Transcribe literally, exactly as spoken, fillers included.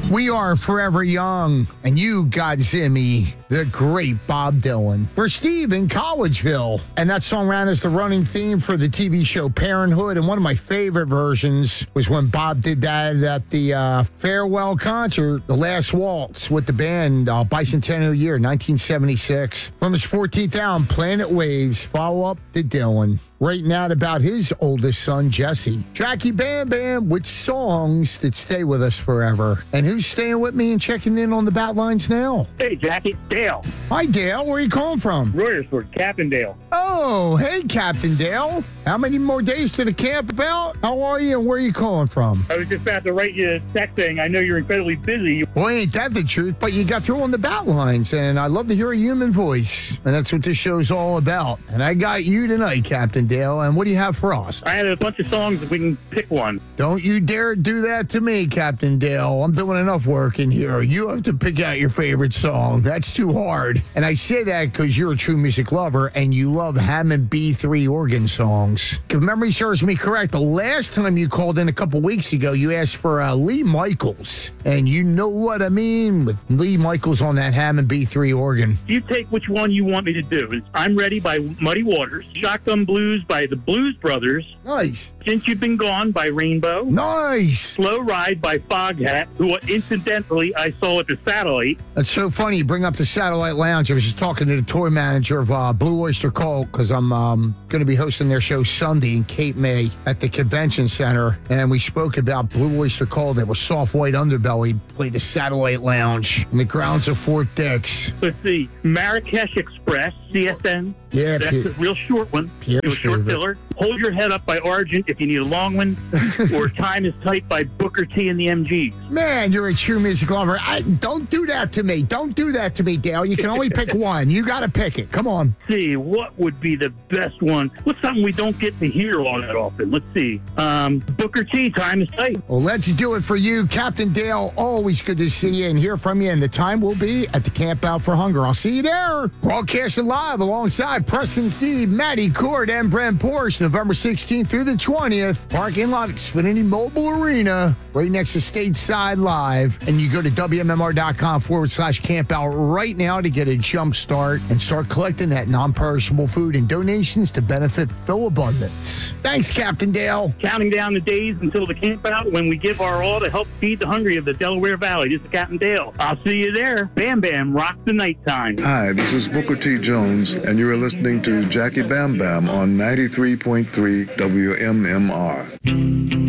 We are forever young, and you, Godzimmy, the great Bob Dylan. For Steve in Collegeville, and that song ran as the running theme for the T V show Parenthood, and one of my favorite versions was when Bob did that at the uh, farewell concert, The Last Waltz, with the band, uh, Bicentennial year, nineteen seventy-six. From his fourteenth album, Planet Waves, follow-up to Dylan. Writing out about his oldest son, Jesse. Jackie Bam Bam with songs that stay with us forever. And who's staying with me and checking in on the bat lines now? Hey, Jackie. Dale. Hi, Dale. Where are you calling from? Royersford, Captain Dale. Oh, hey, Captain Dale. How many more days to the camp about? How are you and where are you calling from? I was just about to write you a text saying I know you're incredibly busy. Well, ain't that the truth? But you got through on the bat lines, and I love to hear a human voice. And that's what this show's all about. And I got you tonight, Captain Dale. And what do you have for us? I had a bunch of songs if we can pick one. Don't you dare do that to me, Captain Dale. I'm doing enough work in here. You have to pick out your favorite song. That's too hard. And I say that because you're a true music lover and you love Hammond B three organ songs. If memory serves me correct, the last time you called in a couple weeks ago, you asked for uh, Lee Michaels. And you know what I mean with Lee Michaels on that Hammond B three organ. You take which one you want me to do. It's I'm Ready by Muddy Waters, Shotgun Blues by the Blues Brothers. Nice. Since You've Been Gone by Rainbow. Nice. Slow Ride by Foghat, who incidentally I saw at the Satellite. That's so funny. You bring up the Satellite Lounge. I was just talking to the tour manager of uh, Blue Oyster Cult because I'm um, going to be hosting their show Sunday in Cape May at the Convention Center. And we spoke about Blue Oyster Cult. They were Soft White Underbelly, played the Satellite Lounge in the grounds of Fort Dix. Let's see. Marrakesh Express, C S N. Yeah, That's P- a real short one. Pierre's It was short favorite. filler. Hold Your Head Up by Argent if you need a long one. Or Time is Tight by Booker T and the M Gs. Man, you're a true music lover. I, don't do that to me. Don't do that to me, Dale. You can only pick one. You got to pick it. Come on. Let's see, what would be the best one? What's something we don't get to hear all that often? Let's see. Um, Booker T, Time is Tight. Well, let's do it for you, Captain Dale. Always good to see you and hear from you. And the time will be at the Camp Out for Hunger. I'll see you there. Broadcasting live alongside Preston Steve, Matty Cord, and Brent Porsche, November sixteenth through the twentieth. Parking lot, Xfinity Mobile Arena, right next to Stateside Live. And you go to WMMR.com forward slash Camp Out right now to get a jump start and start collecting that non-perishable food and donations to benefit Phil Abundance. Thanks, Captain Dale. Counting down the days until the camp out when we give our all to help feed the hungry of the Delaware Valley. This is Captain Dale. I'll see you there. Bam Bam, rock the nighttime. Hi, this is Booker T. Jones, and you are listening to Jackie Bam Bam on ninety-three point three W M M R.